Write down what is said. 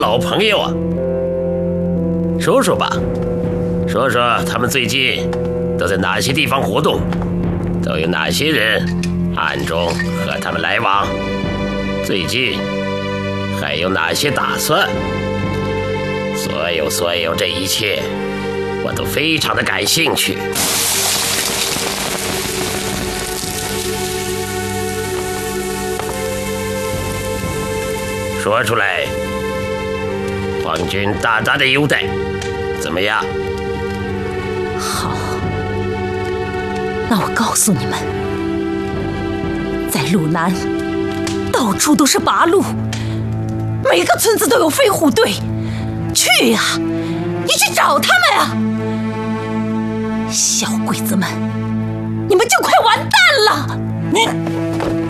老朋友啊，说说吧，说说他们最近都在哪些地方活动，都有哪些人暗中和他们来往，最近还有哪些打算？所有这一切，我都非常的感兴趣。说出来，皇军大大的优待，怎么样？ 好，那我告诉你们，在路南，到处都是八路，每个村子都有飞虎队。去呀，你去找他们啊！小鬼子们，你们就快完蛋了！你。